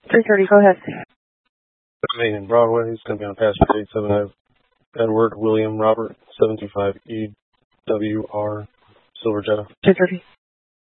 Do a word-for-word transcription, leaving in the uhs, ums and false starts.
three thirty, go ahead. Main in Broadway. He's going to be on passenger eight seven five. Edward William Robert, seven two five E W R, Silver Jetta. two thirty.